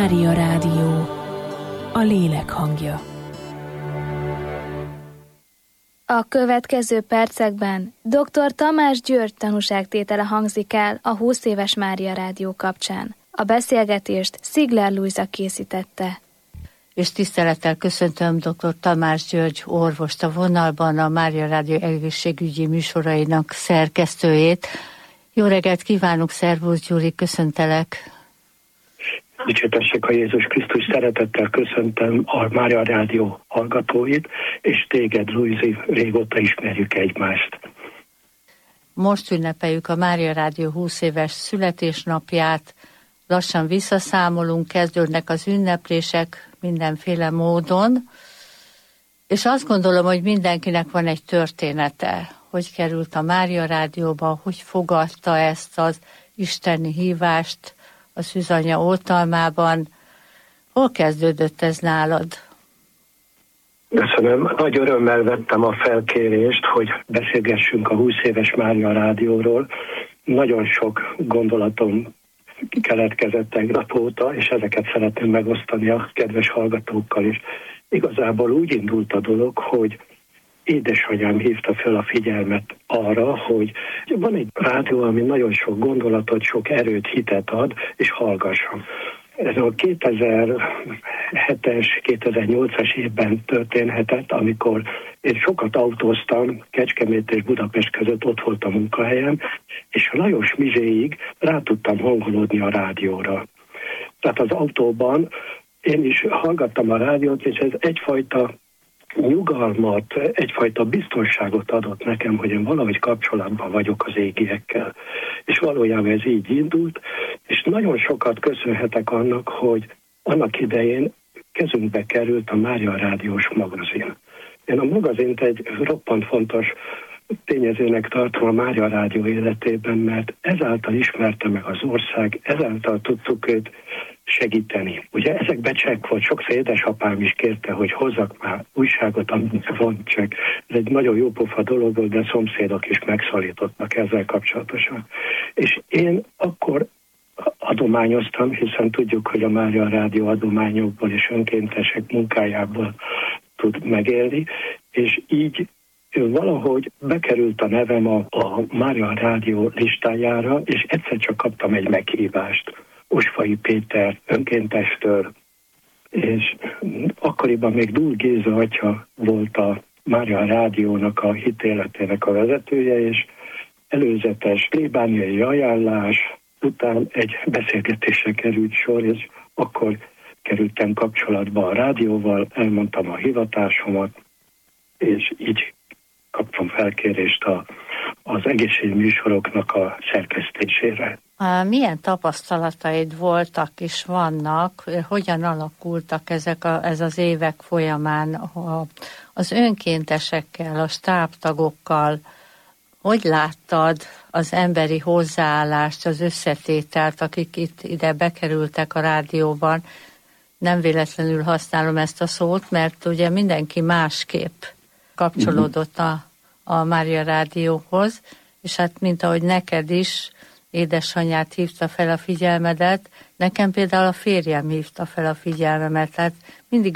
Mária Rádió, a lélek hangja. A következő percekben dr. Tamás György tanúságtétele hangzik el a 20 éves Mária Rádió kapcsán. A beszélgetést Szigler Lujza készítette. És tisztelettel köszöntöm dr. Tamás György orvost a vonalban, a Mária Rádió egészségügyi műsorainak szerkesztőjét. Jó reggelt kívánok, szervusz Gyuri, köszöntelek! Dicsértessék a Jézus Krisztus, szeretettel köszöntöm a Mária Rádió hallgatóit, és téged, Lujzi, régóta ismerjük egymást. Most ünnepeljük a Mária Rádió 20 éves születésnapját, lassan visszaszámolunk, kezdődnek az ünneplések mindenféle módon, és azt gondolom, hogy mindenkinek van egy története, hogy került a Mária Rádióba, hogy fogadta ezt az isteni hívást a szűzanya oltalmában. Hol kezdődött ez nálad? Köszönöm. Nagy örömmel vettem a felkérést, hogy beszélgessünk a 20 éves Mária Rádióról. Nagyon sok gondolatom keletkezett tegnap óta, és ezeket szeretném megosztani a kedves hallgatókkal is. Igazából úgy indult a dolog, hogy édesanyám hívta fel a figyelmet arra, hogy van egy rádió, ami nagyon sok gondolatot, sok erőt, hitet ad, és hallgassam. Ez a 2007-es, 2008-as évben történhetett, amikor én sokat autóztam, Kecskemét és Budapest között, ott volt a munkahelyem, és a Lajos Mizséig rá tudtam hangolódni a rádióra. Tehát az autóban én is hallgattam a rádiót, és ez egyfajta nyugalmat, egyfajta biztonságot adott nekem, hogy én valahogy kapcsolatban vagyok az égiekkel. És valójában ez így indult, és nagyon sokat köszönhetek annak, hogy annak idején kezünkbe került a Mária Rádiós magazin. Én a magazint egy roppant fontos tényezőnek tartom a Mária Rádió életében, mert ezáltal ismerte meg az ország, ezáltal tudtuk őt segíteni. Ugye ezekben csekk volt, sokszor édesapám is kérte, hogy hozzak már újságot, amit van csekk. Ez egy nagyon jó pofa dolog volt, de szomszédok is megszólítottak ezzel kapcsolatosan. És én akkor adományoztam, hiszen tudjuk, hogy a Mária Rádió adományokból és önkéntesek munkájából tud megélni, és így valahogy bekerült a nevem a Mária Rádió listájára, és egyszer csak kaptam egy meghívást Osfai Péter önkéntestől, és akkoriban még Dúl Géza atya volt a Mária Rádiónak a hitéletének a vezetője, és előzetes plébániai ajánlás után egy beszélgetésre került sor, és akkor kerültem kapcsolatba a rádióval, elmondtam a hivatásomat, és így kaptam felkérést az egészségműsoroknak a szerkesztésére. Milyen tapasztalataid voltak és vannak, hogyan alakultak ez az évek folyamán az önkéntesekkel, a stábtagokkal? Hogy láttad az emberi hozzáállást, az összetételt, akik ide bekerültek a rádióban? Nem véletlenül használom ezt a szót, mert ugye mindenki másképp kapcsolódott a Mária Rádióhoz, és hát mint ahogy neked is, édesanyját hívta fel a figyelmedet, nekem például a férjem hívta fel a figyelmemet, tehát mindig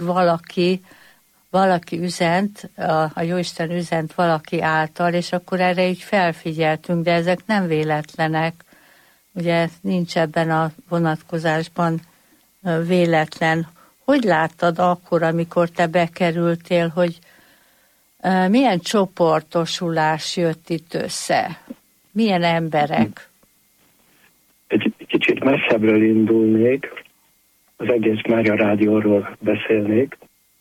valaki üzent, a Jóisten üzent valaki által, és akkor erre így felfigyeltünk, de ezek nem véletlenek. Ugye nincs ebben a vonatkozásban véletlen. Hogy láttad akkor, amikor te bekerültél, hogy milyen csoportosulás jött itt össze? Milyen emberek? Egy kicsit messzebbről indulnék, az egész Mária Rádióról beszélnék.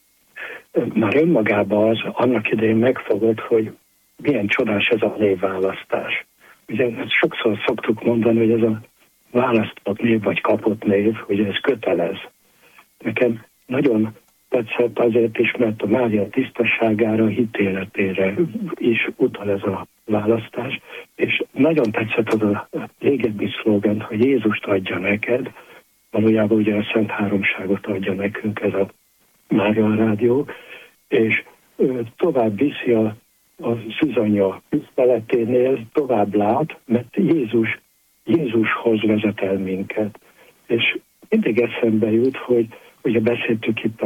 Már önmagában az annak idején megfogott, hogy milyen csodás ez a névválasztás. Ugye sokszor szoktuk mondani, hogy ez a választott név vagy kapott név, hogy ez kötelez. Nekem nagyon tetszett azért is, mert a Mária tisztaságára, hitéletére is utal ez a választás, és nagyon tetszett az a régebbi szlogán, hogy Jézust adja neked, valójában ugye a Szent Háromságot adja nekünk ez a Mária Rádió, és tovább viszi a szűzanya tiszteleténél, tovább lát, mert Jézushoz vezet el minket. És mindig eszembe jut, hogy ugye beszéltük itt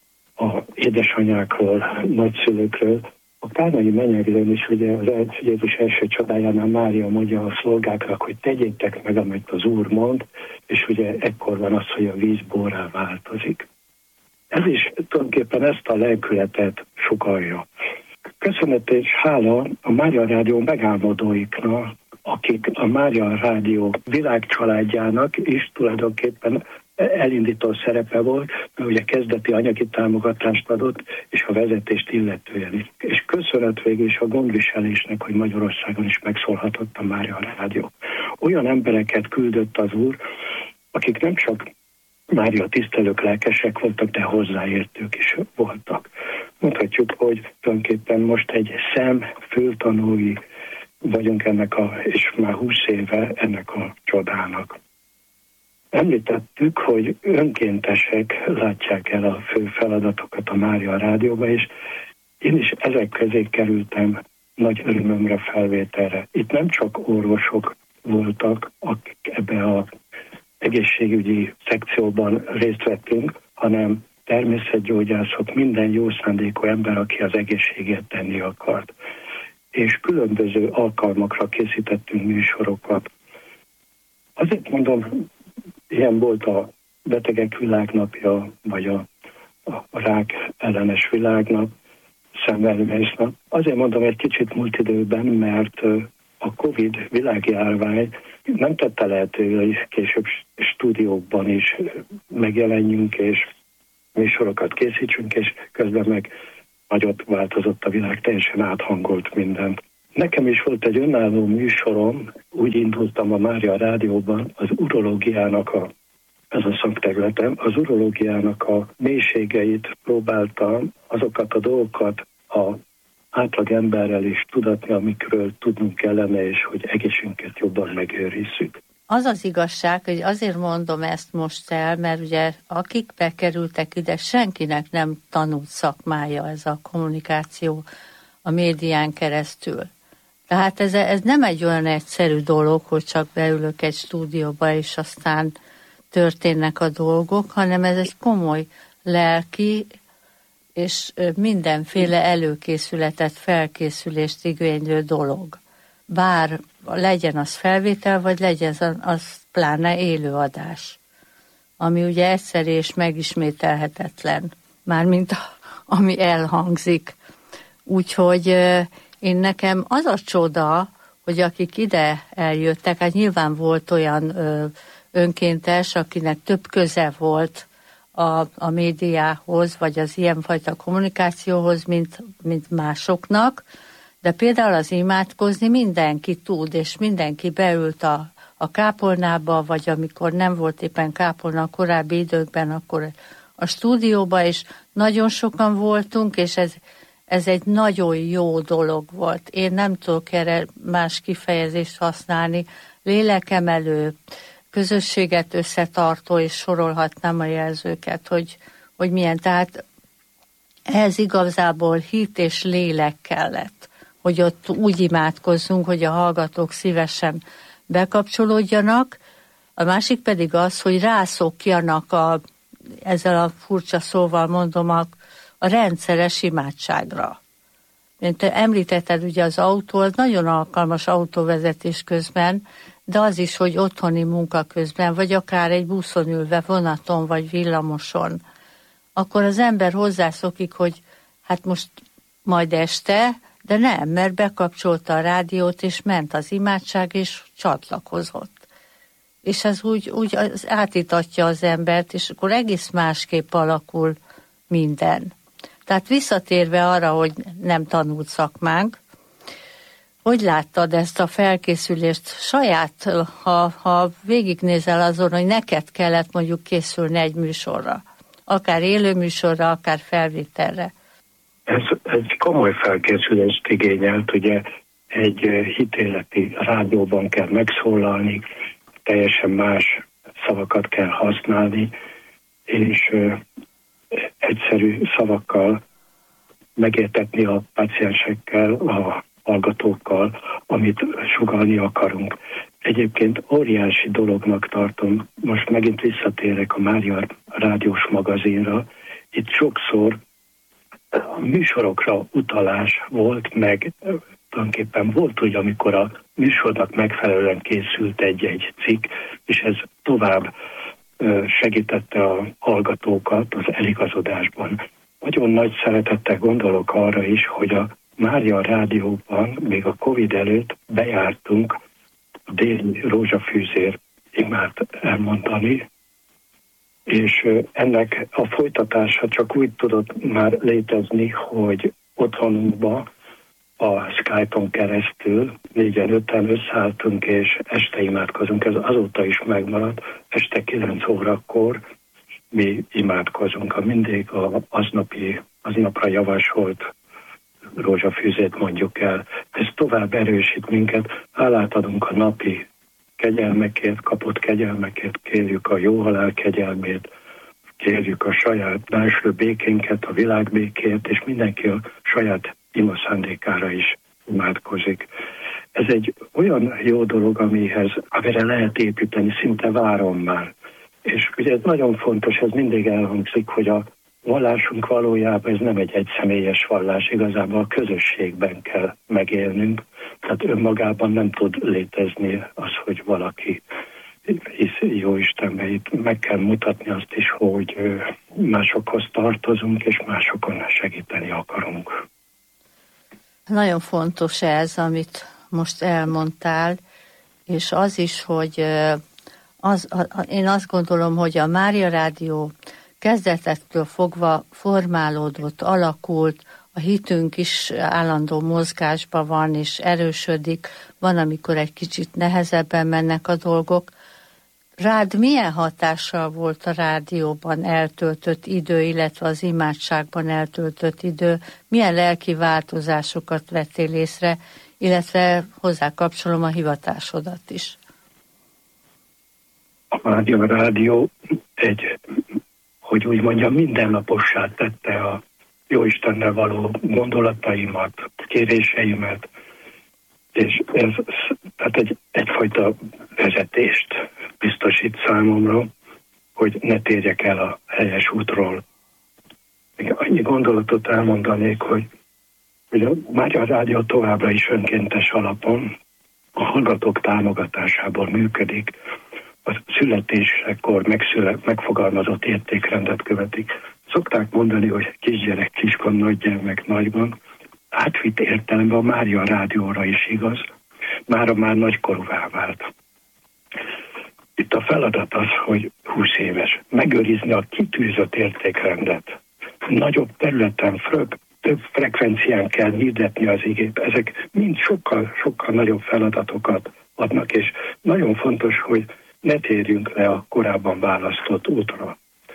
a édesanyákról, nagyszülőkről, a kánai menyegről is, ugye az Jézus első csodájánál Mária mondja a szolgáknak, hogy tegyétek meg, amit az Úr mond, és ugye ekkor van az, hogy a víz borrá változik. Ez is tulajdonképpen ezt a lelkületet sugallja. Köszönet és hála a Mária Rádió megálmodóiknak, akik a Mária Rádió világcsaládjának is tulajdonképpen elindító szerepe volt, mert ugye kezdeti anyagi támogatást adott, és a vezetést illetően is. És köszönet végül is a gondviselésnek, hogy Magyarországon is megszólhatott a Mária Rádió. Olyan embereket küldött az Úr, akik nem csak Mária tisztelők, lelkesek voltak, de hozzáértők is voltak. Mondhatjuk, hogy tulajdonképpen most egy fültanúi vagyunk ennek és már 20 éve ennek a csodának. Említettük, hogy önkéntesek látják el a fő feladatokat a Mária Rádióba, és én is ezek közé kerültem nagy örömömre felvételre. Itt nem csak orvosok voltak, akik ebbe az egészségügyi szekcióban részt vettünk, hanem természetgyógyászok, minden jó szándékú ember, aki az egészségért tenni akart. És különböző alkalmakra készítettünk műsorokat. Azért mondom, ilyen volt a Betegek Világnapja, vagy a Rák ellenes világnap, Szemvelőmésznap. Azért mondom egy kicsit múlt időben, mert a Covid világjárvány nem tette lehetővé, hogy később stúdiókban is megjelenjünk, és műsorokat készítsünk, és közben meg nagyot változott a világ, teljesen áthangolt mindent. Nekem is volt egy önálló műsorom, úgy indultam a Mária Rádióban, az urológiának ez a szakterületem, az urológiának a mélységeit próbáltam, azokat a dolgokat a átlag emberrel is tudatni, amikről tudnunk kellene, és hogy egészségünket jobban megőrizzük. Az az igazság, hogy azért mondom ezt most el, mert ugye akik bekerültek ide, senkinek nem tanult szakmája ez a kommunikáció a médián keresztül. Tehát ez nem egy olyan egyszerű dolog, hogy csak beülök egy stúdióba, és aztán történnek a dolgok, hanem ez egy komoly lelki és mindenféle előkészületet, felkészülést igénylő dolog. Bár legyen az felvétel, vagy legyen az pláne élőadás, ami ugye egyszerű és megismételhetetlen, mármint ami elhangzik. Úgyhogy én nekem az a csoda, hogy akik ide eljöttek, hát nyilván volt olyan önkéntes, akinek több köze volt a médiához, vagy az ilyenfajta kommunikációhoz, mint másoknak, de például az imádkozni mindenki tud, és mindenki beült a kápolnába, vagy amikor nem volt éppen kápolna a korábbi időkben, akkor a stúdióba, és nagyon sokan voltunk, és ez egy nagyon jó dolog volt. Én nem tudok erre más kifejezést használni, lélekemelő, közösséget összetartó, és sorolhatnám a jelzőket, hogy milyen. Tehát ehhez igazából hit és lélek kellett, hogy ott úgy imádkozzunk, hogy a hallgatók szívesen bekapcsolódjanak. A másik pedig az, hogy rászokjanak ezzel a furcsa szóval mondom, a rendszeres imádságra. Mint te említetted, ugye az autó, az nagyon alkalmas autóvezetés közben, de az is, hogy otthoni munka közben, vagy akár egy buszon ülve, vonaton, vagy villamoson, akkor az ember hozzászokik, hogy hát most majd este, de nem, mert bekapcsolta a rádiót, és ment az imádság, és csatlakozott. És ez úgy átítatja az embert, és akkor egész másképp alakul minden. Tehát visszatérve arra, hogy nem tanult szakmánk, hogy láttad ezt a felkészülést saját, ha végignézel azon, hogy neked kellett mondjuk készülni egy műsorra, akár élő műsorra, akár felvételre? Ez egy komoly felkészülést igényelt, ugye egy hitéleti rádióban kell megszólalni, teljesen más szavakat kell használni, és egyszerű szavakkal megértetni a páciensekkel a hallgatókkal, amit sugallni akarunk. Egyébként óriási dolognak tartom, most megint visszatérek a Mária rádiós magazinra, itt sokszor a műsorokra utalás volt, meg tulajdonképpen volt úgy, amikor a műsornak megfelelően készült egy cikk, és ez tovább segítette a hallgatókat az eligazodásban. Nagyon nagy szeretettel gondolok arra is, hogy a Mária rádióban még a Covid előtt bejártunk a déli rózsafűzér imát elmondani, és ennek a folytatása csak úgy tudott már létezni, hogy otthonunkba a Skype-on keresztül 4-5-en összeálltunk, és este imádkozunk. Ez azóta is megmaradt. Este 9 órakor mi imádkozunk. A mindig aznapra javasolt rózsafűzét mondjuk el. Ez tovább erősít minket. Hálát adunk a napi kegyelmekért, kapott kegyelmekért, kérjük a jó halál kegyelmét, kérjük a saját belső békénket, a világ békét, és mindenki a saját ima szándékára is imádkozik. Ez egy olyan jó dolog, amire lehet építeni, szinte várom már. És ugye ez nagyon fontos, ez mindig elhangzik, hogy a vallásunk valójában ez nem egy egyszemélyes vallás, igazából a közösségben kell megélnünk, tehát önmagában nem tud létezni az, hogy valaki hisz jó Istenbe. Itt meg kell mutatni azt is, hogy másokhoz tartozunk, és másokon segíteni akarunk. Nagyon fontos ez, amit most elmondtál, és az is, hogy én azt gondolom, hogy a Mária Rádió kezdetektől fogva formálódott, alakult, a hitünk is állandó mozgásban van, és erősödik, van, amikor egy kicsit nehezebben mennek a dolgok. Rád milyen hatással volt a rádióban eltöltött idő, illetve az imádságban eltöltött idő? Milyen lelki változásokat vettél észre, illetve hozzá kapcsolom a hivatásodat is? A Mária Rádió hogy úgy mondjam, mindennapossá tette a Jóistennel való gondolataimat, kéréseimet, és ez tehát egyfajta vezetést biztosít számomra, hogy ne térjek el a helyes útról. Még annyi gondolatot elmondanék, hogy a Mária Rádió továbbra is önkéntes alapon a hallgatók támogatásából működik, a születésekor megfogalmazott értékrendet követik. Szokták mondani, hogy kisgyerek kisban, nagygyermek nagyban. Átvitt értelemben a Mária Rádióra is igaz. Mára már nagykorúvá vált. Itt a feladat az, hogy 20 éves. Megőrizni a kitűzött értékrendet. Nagyobb területen, több frekvencián kell hirdetni az igét. Ezek mind sokkal nagyobb feladatokat adnak, és nagyon fontos, hogy ne térjünk le a korábban választott útra.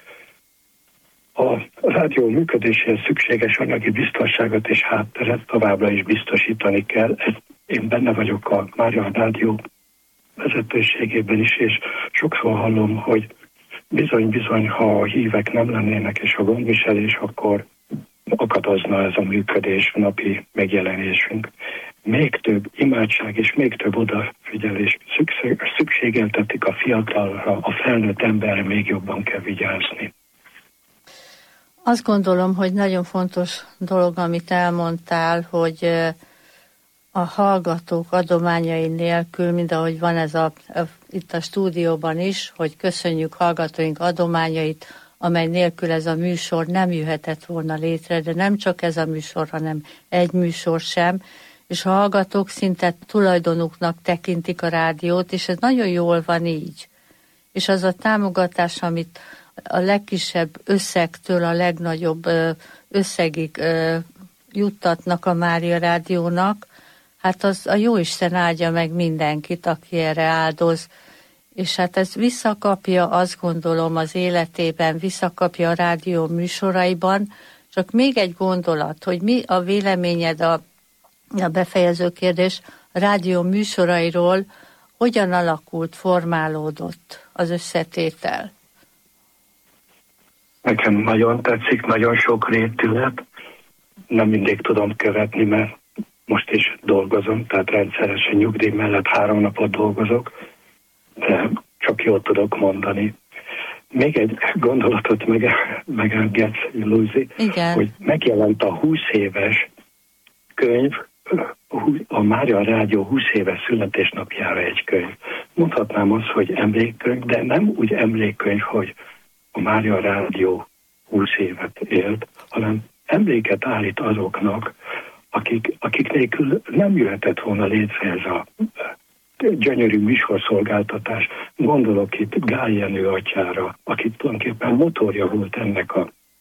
A rádió működéséhez szükséges anyagi biztonságot és hátteret továbbra is biztosítani kell. Én benne vagyok a Mária Rádió vezetőségében is, és sokszor hallom, hogy bizony, ha a hívek nem lennének és a gondviselés, akkor akadozna ez a működés, napi megjelenésünk. Még több imádság és még több odafigyelés szükségeltetik a fiatalra, a felnőtt emberre még jobban kell vigyázni. Azt gondolom, hogy nagyon fontos dolog, amit elmondtál, hogy a hallgatók adományai nélkül, mind ahogy van ez itt a stúdióban is, hogy köszönjük hallgatóink adományait, amely nélkül ez a műsor nem jöhetett volna létre, de nem csak ez a műsor, hanem egy műsor sem, és a hallgatók szinte tulajdonuknak tekintik a rádiót, és ez nagyon jól van így. És az a támogatás, amit a legkisebb összegtől a legnagyobb összegig juttatnak a Mária Rádiónak, hát az a Jóisten áldja meg mindenkit, aki erre áldoz. És hát ez visszakapja, azt gondolom, az életében, visszakapja a rádió műsoraiban. Csak még egy gondolat, hogy mi a véleményed a befejező kérdés a rádió műsorairól, hogyan alakult, formálódott az összetétel? Nekem nagyon tetszik, nagyon sok rétű lett. Nem mindig tudom követni, mert most is dolgozom, tehát rendszeresen nyugdíj mellett 3 napot dolgozok, de csak jól tudok mondani. Még egy gondolatot megengedsz, Luzi, hogy megjelent a 20 éves könyv, a Mária Rádió 20 éves születésnapjára egy könyv. Mondhatnám azt, hogy emlékkönyv, de nem úgy emlékkönyv, hogy a Mária Rádió 20 évet élt, hanem emléket állít azoknak, akik nélkül nem jöhetett volna létre ez a gyönyörű műsorszolgáltatás. Gondolok itt Gál Jenő atyára, aki tulajdonképpen motorja volt ennek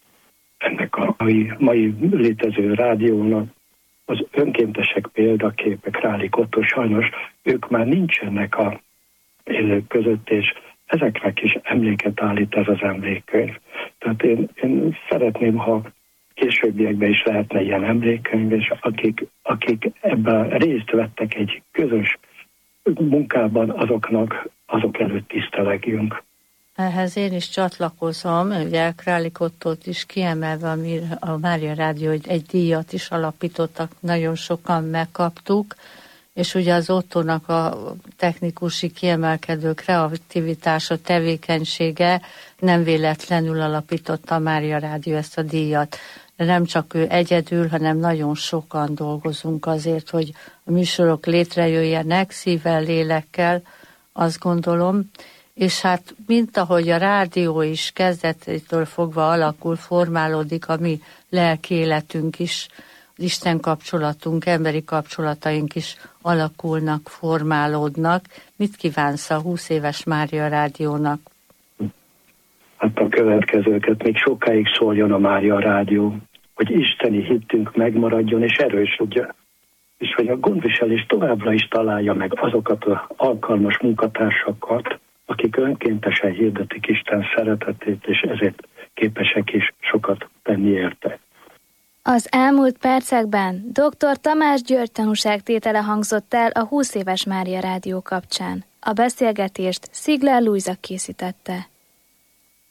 a mai létező rádiónak. Az önkéntesek példaképek, Rálik Otto, sajnos ők már nincsenek a élők között, és ezeknek is emléket állít ez az emlékkönyv. Tehát én szeretném, ha későbbiekben is lehetne ilyen emlékkönyv, és akik ebben részt vettek egy közös munkában, azok előtt tisztelegjünk. Ehhez én is csatlakozom, ugye Rálik Ottót is kiemelve, ami a Mária Rádió egy díjat is alapítottak, nagyon sokan megkaptuk, és ugye az Ottónak a technikusi kiemelkedő kreativitása, tevékenysége nem véletlenül alapította a Mária Rádió ezt a díjat. De nem csak ő egyedül, hanem nagyon sokan dolgozunk azért, hogy a műsorok létrejöjjenek szívvel, lélekkel, azt gondolom. És hát, mint ahogy a rádió is kezdetétől fogva alakul, formálódik, a mi lelki életünk is, az Isten kapcsolatunk, emberi kapcsolataink is alakulnak, formálódnak. Mit kívánsz a 20 éves Mária Rádiónak? Hát a következőket még sokáig szóljon a Mária Rádió, hogy isteni hittünk megmaradjon és erősödjön, és hogy a gondviselés továbbra is találja meg azokat az alkalmas munkatársakat, akik önkéntesen hirdetik Isten szeretetét, és ezért képesek is sokat tenni érte. Az elmúlt percekben dr. Tamás György tanúságtétele hangzott el a 20 éves Mária Rádió kapcsán. A beszélgetést Szigler Lujza készítette.